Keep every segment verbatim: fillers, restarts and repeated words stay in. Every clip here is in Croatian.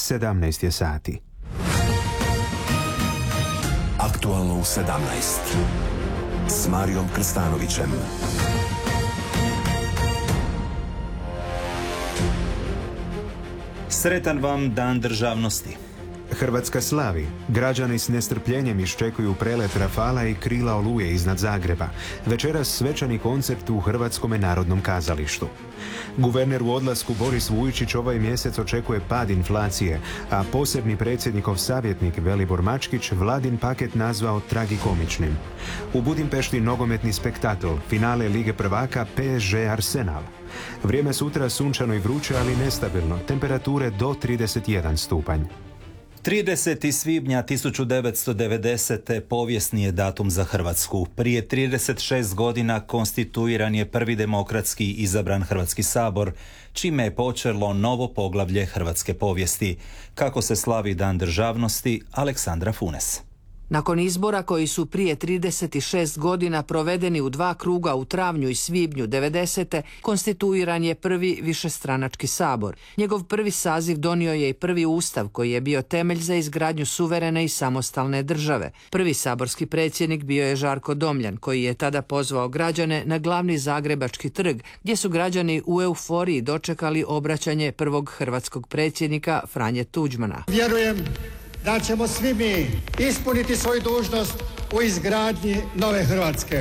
sedamnaest je sati. Aktualno u sedamnaest s Marijom Krstanovićem. Sretan vam Dan državnosti. Hrvatska slavi. Građani s nestrpljenjem iščekuju prelet Rafala i krila oluje iznad Zagreba. Večeras svečani koncert u Hrvatskom narodnom kazalištu. Guverner u odlasku Boris Vujčić ovaj mjesec očekuje pad inflacije, a posebni predsjednikov savjetnik Velibor Mačkić vladin paket nazvao tragikomičnim. U Budimpešti nogometni spektakl, finale Lige prvaka P S G Arsenal. Vrijeme sutra sunčano i vruće, ali nestabilno, temperature do trideset jedan stupanj. tridesetog svibnja tisuću devetsto devedesete. povijesni je datum za Hrvatsku. Prije trideset šest godina konstituiran je prvi demokratski izabran Hrvatski sabor, čime je počelo novo poglavlje hrvatske povijesti. Kako se slavi Dan državnosti? Aleksandra Funes. Nakon izbora koji su prije trideset šest godina provedeni u dva kruga u travnju i svibnju devedesete. konstituiran je prvi višestranački sabor. Njegov prvi saziv donio je i prvi ustav koji je bio temelj za izgradnju suverene i samostalne države. Prvi saborski predsjednik bio je Žarko Domljan, koji je tada pozvao građane na glavni Zagrebački trg, gdje su građani u euforiji dočekali obraćanje prvog hrvatskog predsjednika Franje Tuđmana. Vjerujem da ćemo svi mi ispuniti svoju dužnost u izgradnji nove Hrvatske.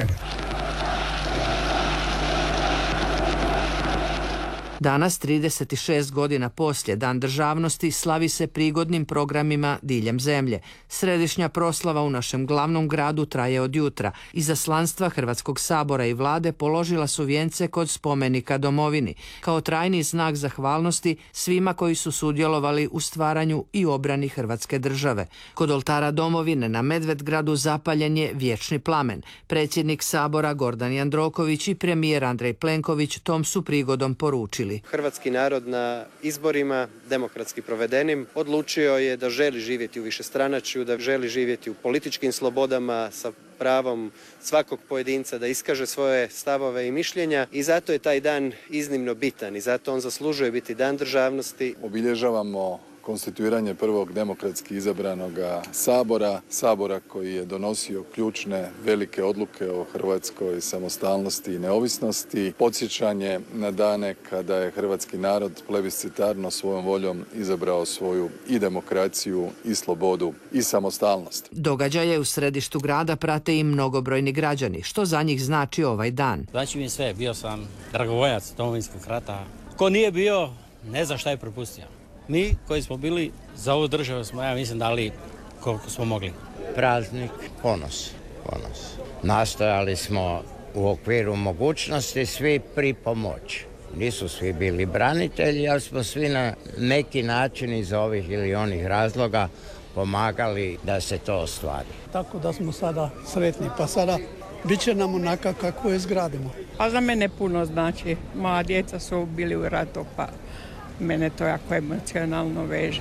Danas, trideset šest godina poslije Dan državnosti, slavi se prigodnim programima diljem zemlje. Središnja proslava u našem glavnom gradu traje od jutra. Izaslanstva Hrvatskog sabora i vlade položila su vijence kod spomenika domovini, kao trajni znak zahvalnosti svima koji su sudjelovali u stvaranju i obrani Hrvatske države. Kod oltara domovine na Medvedgradu zapaljen je vječni plamen. Predsjednik sabora Gordan Jandroković i premijer Andrej Plenković tom su prigodom poručili: Hrvatski narod na izborima, demokratski provedenim, odlučio je da želi živjeti u višestranačju, da želi živjeti u političkim slobodama, sa pravom svakog pojedinca da iskaže svoje stavove i mišljenja, i zato je taj dan iznimno bitan i zato on zaslužuje biti Dan državnosti. Obilježavamo konstituiranje prvog demokratski izabranog sabora, sabora koji je donosio ključne velike odluke o hrvatskoj samostalnosti i neovisnosti, podsjećanje na dane kada je hrvatski narod plebiscitarno svojom voljom izabrao svoju i demokraciju i slobodu i samostalnost. Događaje u središtu grada prate i mnogobrojni građani. Što za njih znači ovaj dan? Znači mi sve, bio sam dragovoljac Domovinskog rata. Ko nije bio, ne zna šta je propustio. Mi koji smo bili za ovu državu smo, ja mislim, dali koliko smo mogli. Praznik, ponos, ponos. Nastojali smo u okviru mogućnosti svi pripomoći. Nisu svi bili branitelji, ali smo svi na neki način iz ovih ili onih razloga pomagali da se to ostvari. Tako da smo sada sretni, pa sada bit će nam onaka kako je zgradimo. A za mene puno znači. Moja djeca su bili u ratu, pa mene to jako emocionalno veže.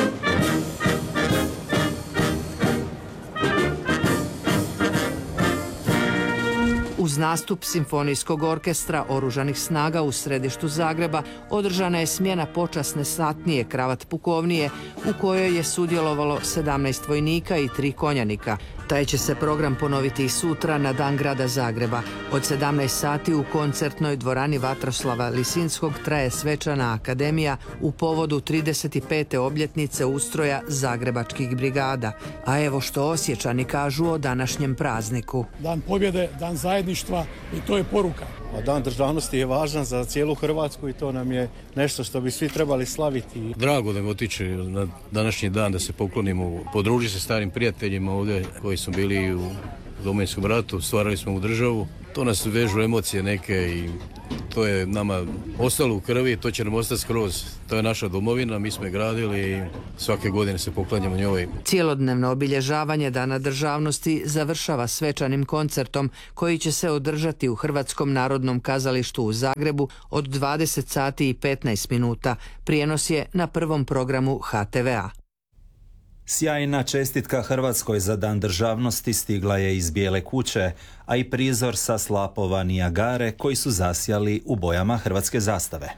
Uz nastup Simfonijskog orkestra Oružanih snaga u središtu Zagreba održana je smjena počasne satnije kravat pukovnije u kojoj je sudjelovalo sedamnaest vojnika i tri konjanika. Taj će se program ponoviti i sutra na Dan grada Zagreba. Od sedamnaest sati u koncertnoj dvorani Vatroslava Lisinskog traje svečana akademija u povodu trideset pete obljetnice ustroja Zagrebačkih brigada. A evo što Osječani kažu o današnjem prazniku. Dan pobjede, dan zajedništva, i to je poruka. A Dan državnosti je važan za cijelu Hrvatsku i to nam je nešto što bi svi trebali slaviti. Drago da me otiče na današnji dan da se poklonimo, podruži se starim prijateljima ovdje koji su bili u Domovinskom ratu, stvarali smo u državu. To nas vežu emocije neke i to je nama ostalo u krvi, to će nam ostati skroz. To je naša domovina, mi smo je gradili i svake godine se poklanjamo njoj. Cijelodnevno obilježavanje Dana državnosti završava svečanim koncertom koji će se održati u Hrvatskom narodnom kazalištu u Zagrebu od dvadeset sati i petnaest minuta. Prijenos je na prvom programu H T V A. Sjajna čestitka Hrvatskoj za Dan državnosti stigla je iz Bijele kuće, a i prizor sa slapova Nijagare koji su zasjali u bojama hrvatske zastave.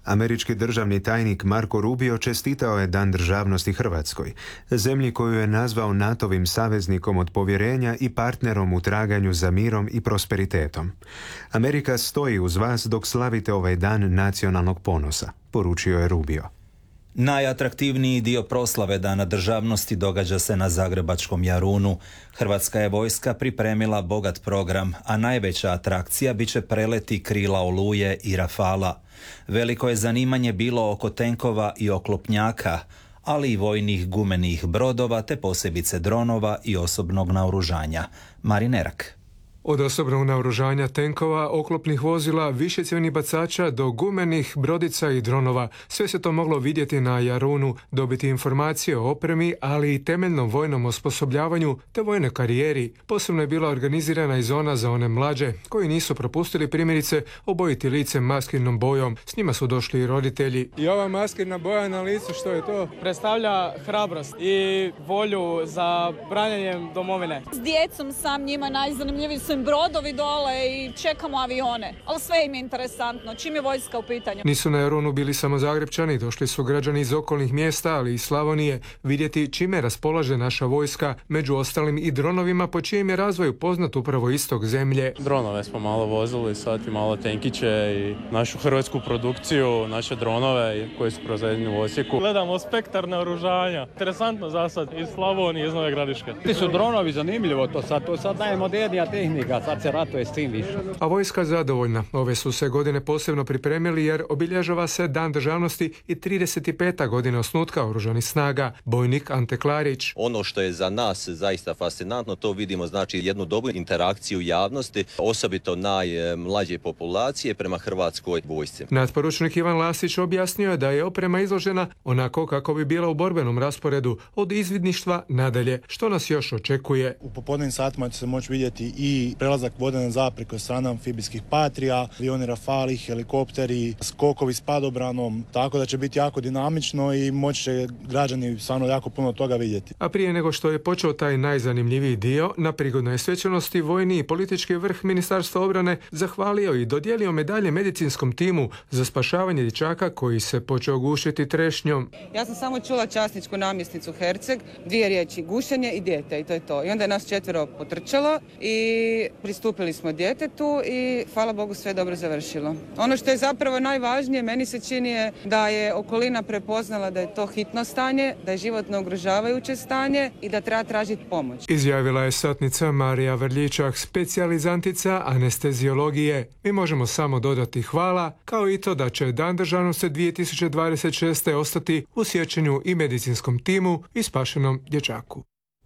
Američki državni tajnik Marko Rubio čestitao je Dan državnosti Hrvatskoj, zemlji koju je nazvao NATO-vim saveznikom od povjerenja i partnerom u traganju za mirom i prosperitetom. Amerika stoji uz vas dok slavite ovaj dan nacionalnog ponosa, poručio je Rubio. Najatraktivniji dio proslave Dana državnosti događa se na zagrebačkom Jarunu. Hrvatska je vojska pripremila bogat program, a najveća atrakcija bit će preleti krila Oluje i Rafala. Veliko je zanimanje bilo oko tenkova i oklopnjaka, ali i vojnih gumenih brodova te posebice dronova i osobnog naoružanja. Marin Erak. Od osobnog naoružanja tenkova, oklopnih vozila, višecjevnih bacača do gumenih brodica i dronova. Sve se to moglo vidjeti na Jarunu, dobiti informacije o opremi, ali i temeljnom vojnom osposobljavanju te vojnoj karijeri. Posebno je bila organizirana i zona za one mlađe, koji nisu propustili primjerice obojiti lice maskirnom bojom. S njima su došli i roditelji. I ova maskirna boja na licu, što je to? Predstavlja hrabrost i volju za branjenjem domovine. S djecom sam, njima najzanimljiviji su im brodovi dole i čekamo avione, ali sve im je interesantno, čim je vojska u pitanju. Nisu na Jarunu bili samo Zagrebčani, došli su građani iz okolnih mjesta, ali i Slavonije, vidjeti čime raspolaže naša vojska, među ostalim i dronovima, po čijem je razvoju poznat upravo istok zemlje. Dronove smo malo vozili, sad i malo tenkiće i našu hrvatsku produkciju, naše dronove koji su proizvedeni u Osijeku. Gledamo spektar naoružanja, interesantno za sad, iz Slavonije, iz Nove Gradiške. Ti su dronovi, zanimljivo to sad, to sad najmodernija tehnika. Sad se ratuje s tim više. A vojska zadovoljna. Ove su se godine posebno pripremili jer obilježava se Dan državnosti i trideset peta godina osnutka Oružanih snaga. Bojnik Ante Klarić. Ono što je za nas zaista fascinantno, to vidimo znači jednu dobru interakciju javnosti, osobito najmlađe populacije prema hrvatskoj vojsci. Nadporučnik Ivan Lasić objasnio je da je oprema izložena onako kako bi bila u borbenom rasporedu, od izvidništva nadalje. Što nas još očekuje? U popodnevnim satima će se moći vidjeti i prelazak vodene zapreke od strane amfibijskih Patrija, avioni Rafali, helikopteri, skokovi s padobranom, tako da će biti jako dinamično i moći će građani stvarno jako puno toga vidjeti. A prije nego što je počeo taj najzanimljiviji dio, na prigodnoj svečanosti vojni i politički vrh Ministarstva obrane zahvalio i dodijelio medalje medicinskom timu za spašavanje dječaka koji se počeo gušiti trešnjom. Ja sam samo čula časničku namjesnicu Herceg, dvije riječi, gušenje i dijete, i to je to. I onda je nas četvero potrčalo i pristupili smo djetetu i hvala Bogu sve dobro završilo. Ono što je zapravo najvažnije, meni se čini je da je okolina prepoznala da je to hitno stanje, da je životno ugrožavajuće stanje i da treba tražiti pomoć. Izjavila je satnica Marija Vrljičak, specijalizantica anesteziologije. Mi možemo samo dodati hvala, kao i to da će Dan državnosti dvije tisuće dvadeset šeste. ostati u sjećanju i medicinskom timu i spašenom dječaku.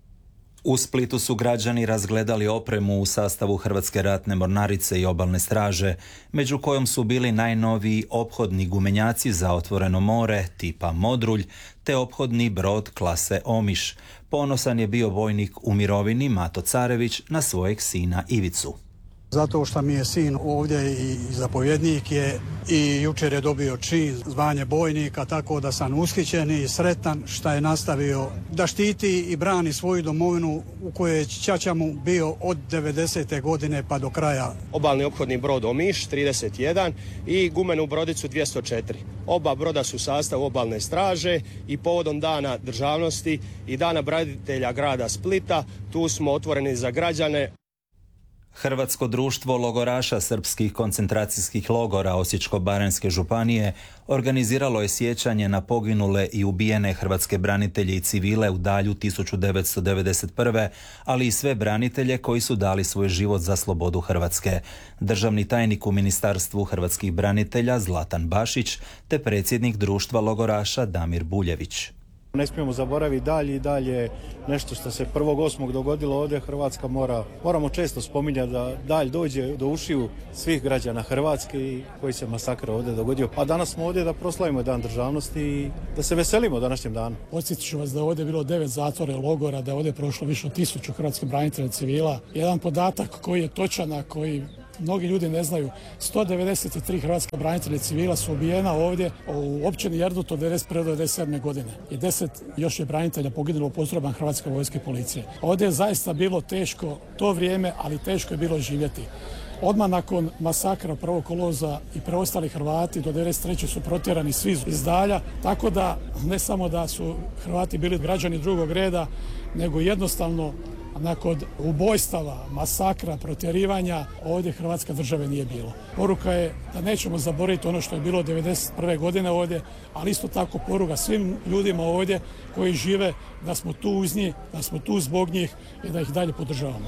U Splitu su građani razgledali opremu u sastavu Hrvatske ratne mornarice i obalne straže, među kojom su bili najnoviji ophodni gumenjaci za otvoreno more tipa Modrulj, te ophodni brod klase Omiš. Ponosan je bio vojnik u mirovini Mato Carević na svojeg sina Ivicu. Zato što mi je sin ovdje i zapovjednik je i jučer je dobio čin, zvanje bojnika, tako da sam ushićen i sretan što je nastavio da štiti i brani svoju domovinu u kojoj je ćaća mu bio od devedesete godine pa do kraja. Obalni ophodni brod Omiš trideset jedan i gumenu brodicu dvjesto četiri. Oba broda su u sastavu obalne straže i povodom Dana državnosti i Dana branitelja grada Splita tu smo otvoreni za građane. Hrvatsko društvo logoraša srpskih koncentracijskih logora Osječko-baranjske županije organiziralo je sjećanje na poginule i ubijene hrvatske branitelje i civile u Dalju tisuću devetsto devedeset prve. ali i sve branitelje koji su dali svoj život za slobodu Hrvatske. Državni tajnik u Ministarstvu hrvatskih branitelja Zlatan Bašić te predsjednik društva logoraša Damir Buljević. Ne smijemo zaboraviti dalje i dalje nešto što se prvog osmog dogodilo ovdje. Hrvatska mora, moramo često spominjati da dalj dođe do ušiju svih građana Hrvatske i koji se masakr ovdje dogodio. A danas smo ovdje da proslavimo Dan državnosti i da se veselimo današnjem danu. Podsjetit ću vas da je ovdje bilo devet zatvora i logora, da je ovdje prošlo više od tisuću hrvatskih branitelja i civila. Jedan podatak koji je točan, a koji mnogi ljudi ne znaju, sto devedeset tri hrvatska branitelja civila su ubijena ovdje u općini Erdut od devedeset prve do devedeset sedme godine i deset još je branitelja poginulo u postrojbama Hrvatske vojske i policije. Ovdje je zaista bilo teško to vrijeme, ali teško je bilo živjeti. Odmah nakon masakra prvog kolovoza i preostali Hrvati do devedeset treće su protjerani svi iz Dalja, tako da ne samo da su Hrvati bili građani drugog reda, nego jednostavno nakon ubojstava, masakra, protjerivanja, ovdje Hrvatska države nije bilo. Poruka je da nećemo zaboraviti ono što je bilo devedeset prve godine ovdje, ali isto tako poruka svim ljudima ovdje koji žive da smo tu uz njih, da smo tu zbog njih i da ih dalje podržavamo.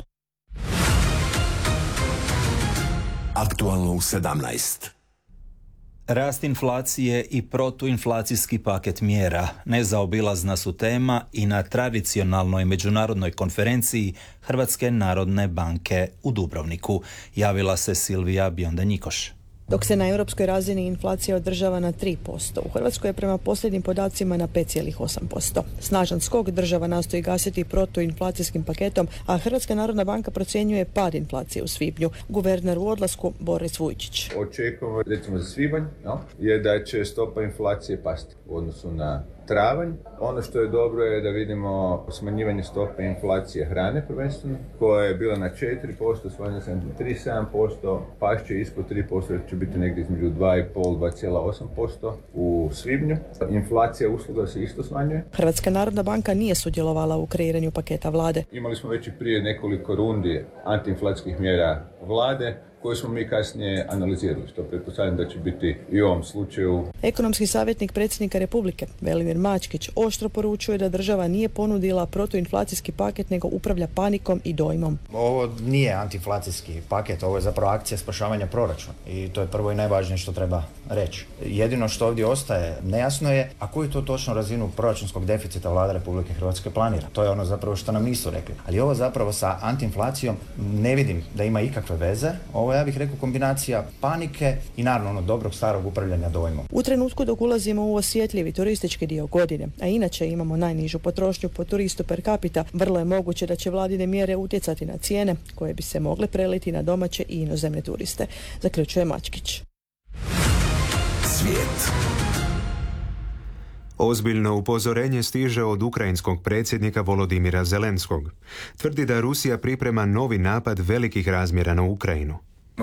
Aktualno u sedamnaest. Rast inflacije i protuinflacijski paket mjera nezaobilazna su tema i na tradicionalnoj međunarodnoj konferenciji Hrvatske narodne banke u Dubrovniku. Javila se Silvija Bionda-Njikoš. Dok se na europskoj razini inflacija održava na tri posto, u Hrvatskoj je prema posljednjim podacima na pet zarez osam posto. Snažan skok država nastoji gasiti protuinflacijskim paketom, a Hrvatska narodna banka procjenjuje pad inflacije u svibnju. Guverner u odlasku Boris Vujčić. Očekujemo, recimo za svibanj, no, je da će stopa inflacije pasti u odnosu na travanj. Ono što je dobro je da vidimo smanjivanje stope inflacije hrane prvenstveno, koja je bila na četiri posto, smanjila se na tri zarez sedam posto, pašće ispod tri posto, će biti negdje između dva zarez pet do dva zarez osam posto u svibnju. Inflacija usluga se isto smanjuje. Hrvatska narodna banka nije sudjelovala u kreiranju paketa vlade. Imali smo već i prije nekoliko rundi antiinflacijskih mjera vlade, koje smo mi kasnije analizirali, što pretpostavljam da će biti i u ovom slučaju. Ekonomski savjetnik predsjednika Republike, Velimir Mačkić, oštro poručuje da država nije ponudila protuinflacijski paket, nego upravlja panikom i dojmom. Ovo nije antiinflacijski paket, ovo je zapravo akcija spašavanja proračuna i to je prvo i najvažnije što treba reći. Jedino što ovdje ostaje nejasno je, a koju to točno razinu proračunskog deficita vlada Republike Hrvatske planira. To je ono zapravo što nam nisu rekli. Ali ovo zapravo sa antiinflacijom ne vidim da ima ikakve veze. Ovo ja bih rekao kombinacija panike i naravno ono dobrog starog upravljanja dojmom. U trenutku dok ulazimo u osjetljivi turistički dio godine, a inače imamo najnižu potrošnju po turistu per capita, vrlo je moguće da će vladine mjere utjecati na cijene koje bi se mogle preliti na domaće i inozemne turiste, zaključuje Mačkić. Svijet. Ozbiljno upozorenje stiže od ukrajinskog predsjednika Volodimira Zelenskog. Tvrdi da Rusija priprema novi napad velikih razmjera na Ukrajinu.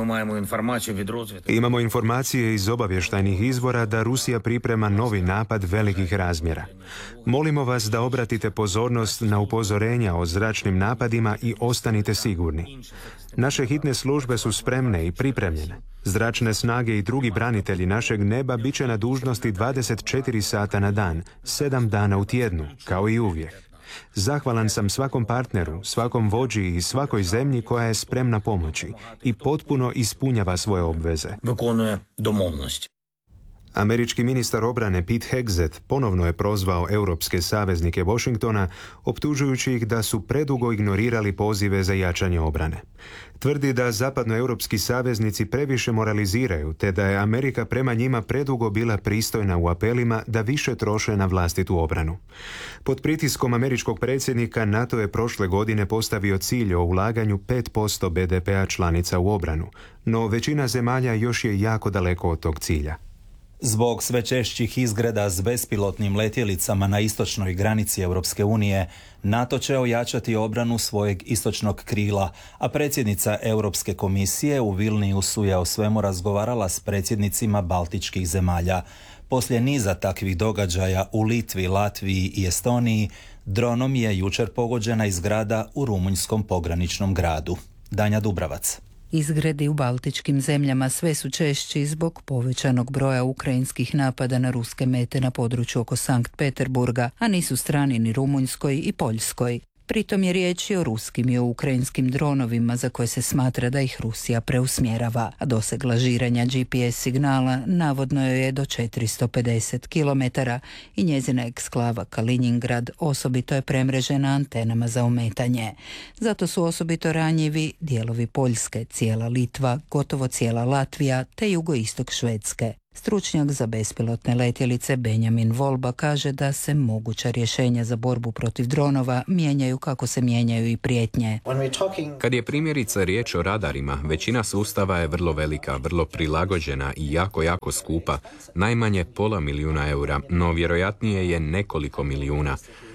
Imamo informacije iz obavještajnih izvora da Rusija priprema novi napad velikih razmjera. Molimo vas da obratite pozornost na upozorenja o zračnim napadima i ostanite sigurni. Naše hitne službe su spremne i pripremljene. Zračne snage i drugi branitelji našeg neba bit će na dužnosti dvadeset četiri sata na dan, sedam dana u tjednu, kao i uvijek. Zahvalan sam svakom partneru, svakom vođi i svakoj zemlji koja je spremna pomoći i potpuno ispunjava svoje obveze. Виконує домовленості. Američki ministar obrane Pete Hegseth ponovno je prozvao europske saveznike Washingtona, optužujući ih da su predugo ignorirali pozive za jačanje obrane. Tvrdi da zapadnoeuropski saveznici previše moraliziraju, te da je Amerika prema njima predugo bila pristojna u apelima da više troše na vlastitu obranu. Pod pritiskom američkog predsjednika NATO je prošle godine postavio cilj o ulaganju pet posto be de pea članica u obranu, no većina zemalja još je jako daleko od tog cilja. Zbog sve češćih izgreda s bespilotnim letjelicama na istočnoj granici Europske unije, NATO će ojačati obranu svojeg istočnog krila, a predsjednica Europske komisije u Vilniusu je o svemu razgovarala s predsjednicima baltičkih zemalja. Poslije niza takvih događaja u Litvi, Latviji i Estoniji, dronom je jučer pogođena i zgrada u rumunjskom pograničnom gradu. Danja Dubravac. Izgredi u baltičkim zemljama sve su češći zbog povećanog broja ukrajinskih napada na ruske mete na području oko Sankt Peterburga, a nisu strani ni Rumunjskoj i Poljskoj. Pritom je riječ i o ruskim i o ukrajinskim dronovima za koje se smatra da ih Rusija preusmjerava, a doseg lažiranja G P S signala navodno joj je do četiristo pedeset kilometara i njezina eksklava Kaliningrad osobito je premrežena antenama za ometanje. Zato su osobito ranjivi dijelovi Poljske, cijela Litva, gotovo cijela Latvija te jugoistok Švedske. Stručnjak za bespilotne letjelice Benjamin Volba kaže da se moguća rješenja za borbu protiv dronova mijenjaju kako se mijenjaju i prijetnje. Kad je primjerice riječ o radarima, većina sustava je vrlo velika, vrlo prilagođena i jako, jako skupa, najmanje pola milijuna eura, no vjerojatnije je nekoliko milijuna.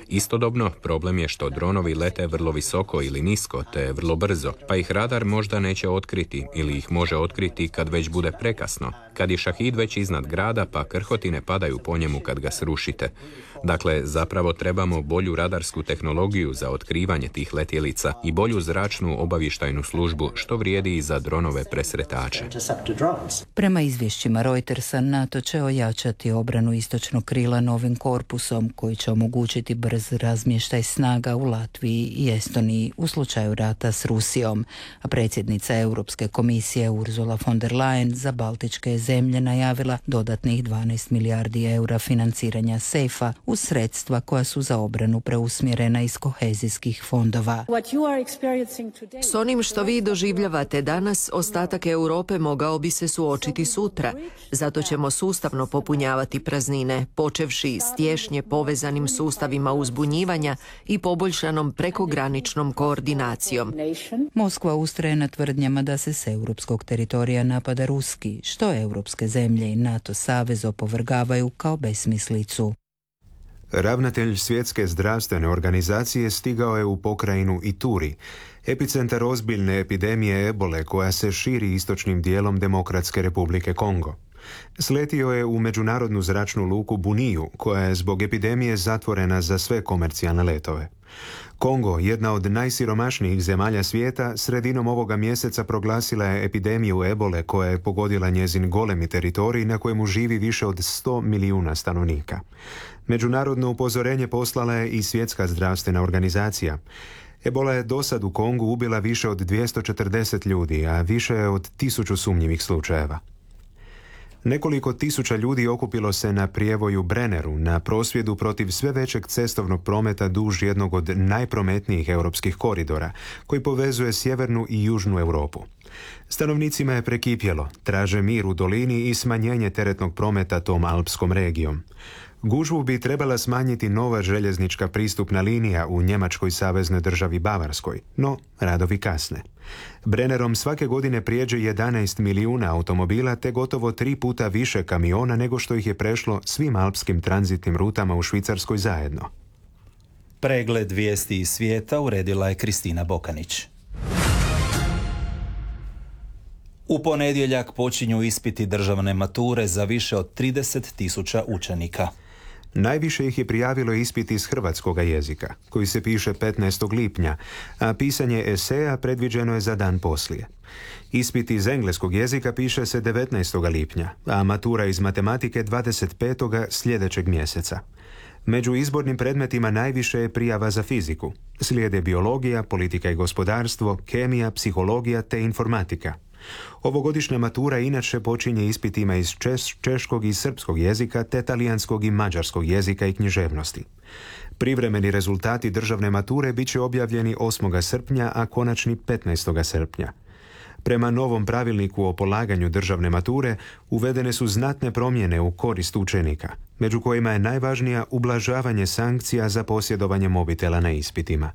Istodobno, problem je što dronovi lete vrlo visoko ili nisko, te vrlo brzo, pa ih radar možda neće otkriti ili ih može otkriti kad već bude prekasno, kad je Šahid već iznad grada pa krhotine padaju po njemu kad ga srušite. Dakle, zapravo trebamo bolju radarsku tehnologiju za otkrivanje tih letjelica i bolju zračnu obavještajnu službu, što vrijedi i za dronove presretače. Prema izvješćima Reutersa, NATO će ojačati obranu istočnog krila novim korpusom koji će omogućiti brz razmještaj snaga u Latviji i Estoniji u slučaju rata s Rusijom, a predsjednica Europske komisije Ursula von der Leyen za baltičke zemlje najavila dodatnih dvanaest milijardi eura financiranja sejfa uz sredstva koja su za obranu preusmjerena iz kohezijskih fondova. S onim što vi doživljavate danas, ostatak Europe mogao bi se suočiti sutra. Zato ćemo sustavno popunjavati praznine, počevši s tješnje povezanim sustavima uzbunjivanja i poboljšanom prekograničnom koordinacijom. Moskva ustraje na tvrdnjama da se s europskog teritorija napada ruski, što europske zemlje i NATO savez opovrgavaju kao besmislicu. Ravnatelj Svjetske zdravstvene organizacije stigao je u pokrajinu Ituri, epicentar ozbiljne epidemije ebole koja se širi istočnim dijelom Demokratske republike Kongo. Sletio je u međunarodnu zračnu luku Buniju, koja je zbog epidemije zatvorena za sve komercijalne letove. Kongo, jedna od najsiromašnijih zemalja svijeta, sredinom ovoga mjeseca proglasila je epidemiju ebole koja je pogodila njezin golemi teritorij na kojemu živi više od sto milijuna stanovnika. Međunarodno upozorenje poslala je i Svjetska zdravstvena organizacija. Ebola je dosad u Kongu ubila više od dvjesto četrdeset ljudi, a više je od tisuću sumnjivih slučajeva. Nekoliko tisuća ljudi okupilo se na prijevoju Brenneru na prosvjedu protiv sve većeg cestovnog prometa duž jednog od najprometnijih europskih koridora, koji povezuje sjevernu i južnu Europu. Stanovnicima je prekipjelo, traže mir u dolini i smanjenje teretnog prometa tom alpskom regijom. Gužvu bi trebala smanjiti nova željeznička pristupna linija u njemačkoj saveznoj državi Bavarskoj, no radovi kasne. Brennerom svake godine prijeđe jedanaest milijuna automobila te gotovo tri puta više kamiona nego što ih je prešlo svim alpskim tranzitnim rutama u Švicarskoj zajedno. Pregled vijesti iz svijeta uredila je Kristina Bokanić. U ponedjeljak počinju ispiti državne mature za više od trideset tisuća učenika. Najviše ih je prijavilo ispit iz hrvatskoga jezika, koji se piše petnaestog lipnja, a pisanje eseja predviđeno je za dan poslije. Ispit iz engleskog jezika piše se devetnaestog lipnja, a matura iz matematike dvadeset petog sljedećeg mjeseca. Među izbornim predmetima najviše je prijava za fiziku. Slijede biologija, politika i gospodarstvo, kemija, psihologija te informatika. Ovogodišnja matura inače počinje ispitima iz češ, češkog i srpskog jezika te talijanskog i mađarskog jezika i književnosti. Privremeni rezultati državne mature bit će objavljeni osmog srpnja, a konačni petnaestog srpnja. Prema novom pravilniku o polaganju državne mature uvedene su znatne promjene u korist učenika, među kojima je najvažnija ublažavanje sankcija za posjedovanje mobitela na ispitima.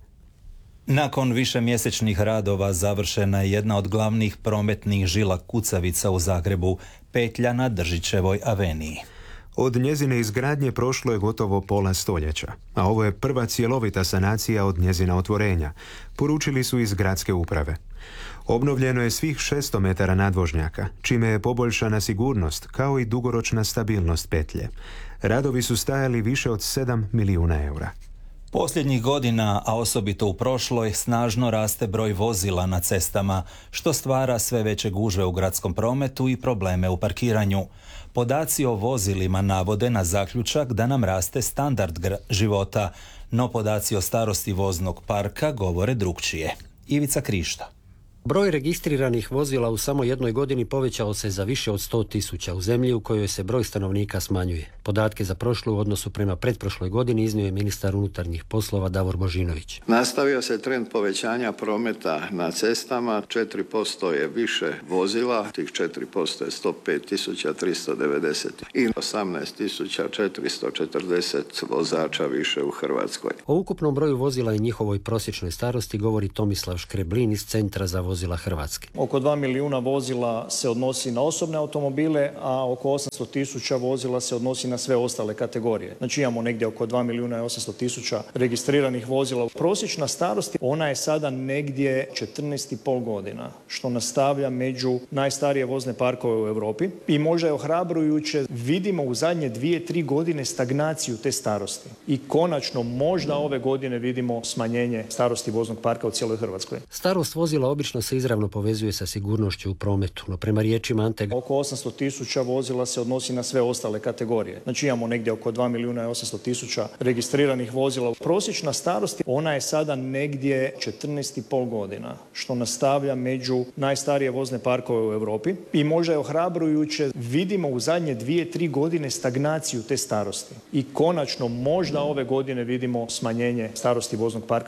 Nakon višemjesečnih radova završena je jedna od glavnih prometnih žila kucavica u Zagrebu, petlja na Držićevoj aveniji. Od njezine izgradnje prošlo je gotovo pola stoljeća, a ovo je prva cjelovita sanacija od njezina otvorenja, poručili su iz gradske uprave. Obnovljeno je svih šesto metara nadvožnjaka, čime je poboljšana sigurnost, kao i dugoročna stabilnost petlje. Radovi su stajali više od sedam milijuna eura. Posljednjih godina, a osobito u prošloj, snažno raste broj vozila na cestama, što stvara sve veće gužve u gradskom prometu i probleme u parkiranju. Podaci o vozilima navode na zaključak da nam raste standard gra- života, no podaci o starosti voznog parka govore drukčije. Ivica Krišta. Broj registriranih vozila u samo jednoj godini povećao se za više od sto tisuća u zemlji u kojoj se broj stanovnika smanjuje. Podatke za prošlu u odnosu prema pretprošloj godini iznio je ministar unutarnjih poslova Davor Božinović. Nastavio se trend povećanja prometa na cestama, četiri posto je više vozila, tih četiri posto je sto pet tisuća tristo devedeset i osamnaest tisuća četiristo četrdeset vozača više u Hrvatskoj. O ukupnom broju vozila i njihovoj prosječnoj starosti govori Tomislav Škreblin iz Centra za vozila vozila Hrvatske. Oko dva milijuna vozila se odnosi na osobne automobile, a oko osamsto tisuća vozila se odnosi na sve ostale kategorije. Znači imamo negdje oko dva milijuna i osamsto tisuća registriranih vozila. Prosječna starost, ona je sada negdje četrnaest i pol godina, što nastavlja među najstarije vozne parkove u Europi. I možda je ohrabrujuće, vidimo u zadnje dvije, tri godine stagnaciju te starosti. I konačno možda ove godine vidimo smanjenje starosti voznog parka u cijeloj Hrvatskoj. Starost vozila obično se izravno povezuje sa sigurnošću u prometu, no prema riječima Ante... Oko osamsto tisuća vozila se odnosi na sve ostale kategorije. Znači imamo negdje oko dva milijuna i osamsto tisuća registriranih vozila. Prosječna starost, ona je sada negdje četrnaest i pol godina, što nastavlja među najstarije vozne parkove u Europi. I možda je ohrabrujuće, vidimo u zadnje dvije, tri godine stagnaciju te starosti. I konačno možda ove godine vidimo smanjenje starosti voznog parka.